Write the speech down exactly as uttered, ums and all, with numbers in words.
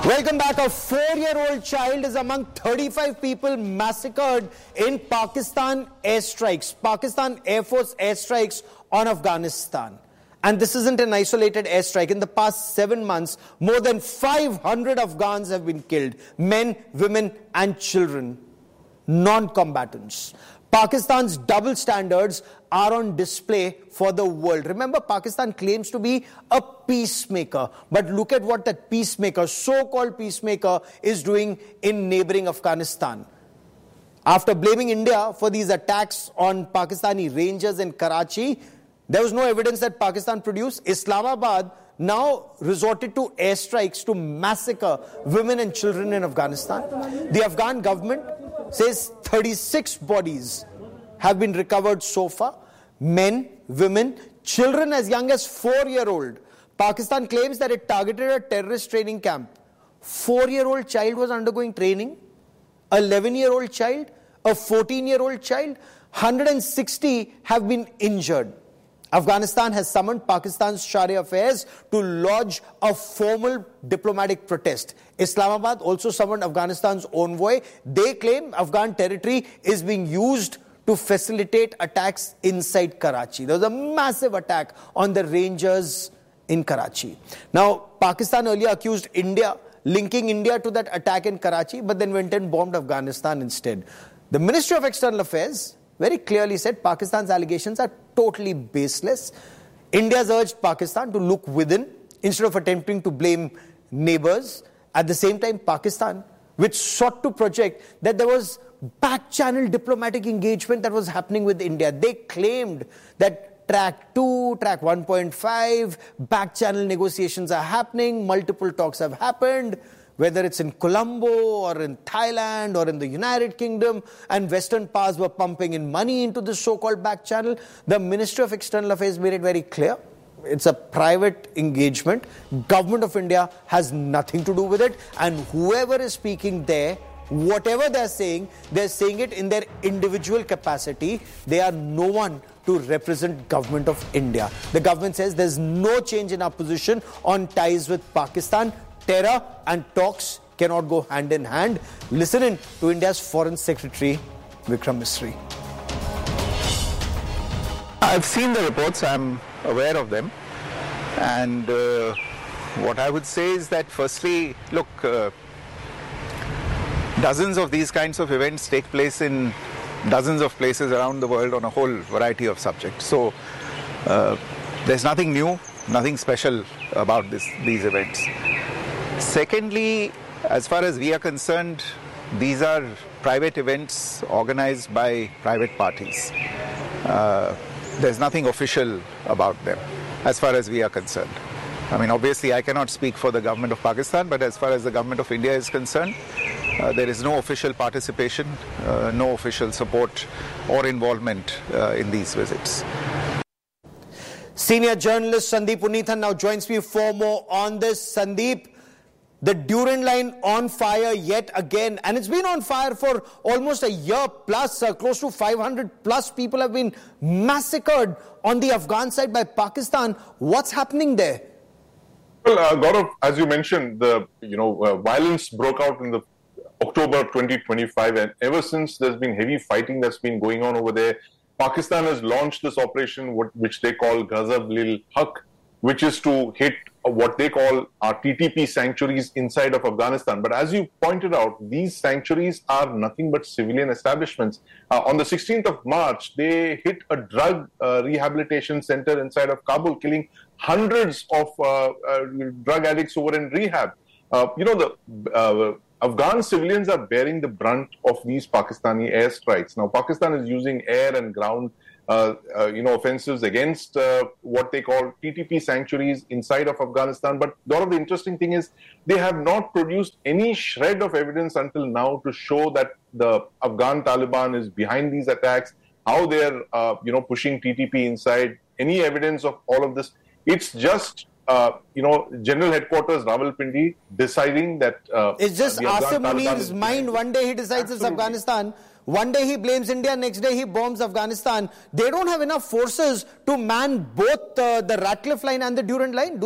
Welcome back. A four-year-old child is among thirty-five people massacred in Pakistan airstrikes. Pakistan Air Force airstrikes on Afghanistan. And this isn't an isolated airstrike. In the past seven months, more than five hundred Afghans have been killed. Men, women and children. Non-combatants. Pakistan's double standards are on display for the world. Remember, Pakistan claims to be a peacemaker. But look at what that peacemaker, so-called peacemaker, is doing in neighboring Afghanistan. After blaming India for these attacks on Pakistani rangers in Karachi, there was no evidence that Pakistan produced. Islamabad now resorted to airstrikes to massacre women and children in Afghanistan. The Afghan government says thirty-six bodies have been recovered so far. Men, women, children as young as four-year-old. Pakistan claims that it targeted a terrorist training camp. Four-year-old child was undergoing training. eleven-year-old child, a fourteen-year-old child. one hundred sixty have been injured. Afghanistan has summoned Pakistan's Shari Affairs to lodge a formal diplomatic protest. Islamabad also summoned Afghanistan's envoy. They claim Afghan territory is being used to facilitate attacks inside Karachi. There was a massive attack on the rangers in Karachi. Now, Pakistan earlier accused India, linking India to that attack in Karachi, but then went and bombed Afghanistan instead. The Ministry of External Affairs very clearly said Pakistan's allegations are totally baseless. India has urged Pakistan to look within instead of attempting to blame neighbors. At the same time, Pakistan, which sought to project that there was back-channel diplomatic engagement that was happening with India. They claimed that track two, track one point five, back-channel negotiations are happening, multiple talks have happened, whether it's in Colombo or in Thailand or in the United Kingdom, and Western powers were pumping in money into this so-called back channel. The Ministry of External Affairs made it very clear. It's a private engagement. Government of India has nothing to do with it. And whoever is speaking there, whatever they're saying, they're saying it in their individual capacity. They are no one to represent Government of India. The government says there's no change in our position on ties with Pakistan. Terror and talks cannot go hand in hand. Listen in to India's Foreign Secretary, Vikram Misri. I've seen the reports, I'm aware of them. And uh, what I would say is that firstly, look, uh, dozens of these kinds of events take place in dozens of places around the world on a whole variety of subjects. So uh, there's nothing new, nothing special about this, these events. Secondly, as far as we are concerned, these are private events organized by private parties. Uh, there's nothing official about them, as far as we are concerned. I mean, obviously, I cannot speak for the government of Pakistan, but as far as the government of India is concerned, uh, there is no official participation, uh, no official support or involvement uh, in these visits. Senior journalist Sandeep Unithan now joins me for more on this. Sandeep, the Durand line on fire yet again, and it's been on fire for almost a year plus. Uh, close to five hundred plus people have been massacred on the Afghan side by Pakistan. What's happening there? Well, uh, Gaurav, as you mentioned, the you know uh, violence broke out in the October twenty twenty-five, and ever since there's been heavy fighting that's been going on over there. Pakistan has launched this operation, what, which they call Ghazab-ul-Haq, which is to hit what they call our T T P sanctuaries inside of Afghanistan. But as you pointed out, these sanctuaries are nothing but civilian establishments. Uh, on the sixteenth of March, they hit a drug uh, rehabilitation center inside of Kabul, killing hundreds of uh, uh, drug addicts who were in rehab. Uh, you know, the uh, Afghan civilians are bearing the brunt of these Pakistani airstrikes. Now, Pakistan is using air and ground Uh, uh, you know, offensives against uh, what they call T T P sanctuaries inside of Afghanistan. But one of the interesting thing is they have not produced any shred of evidence until now to show that the Afghan Taliban is behind these attacks, how they're, uh, you know, pushing T T P inside, any evidence of all of this. It's just, uh, you know, General Headquarters Rawalpindi deciding that... Uh, it's just Asim Munir's mind. One day he decides Absolutely. It's Afghanistan. One day he blames India, next day he bombs Afghanistan. They don't have enough forces to man both uh, the Ratcliffe line and the Durand line.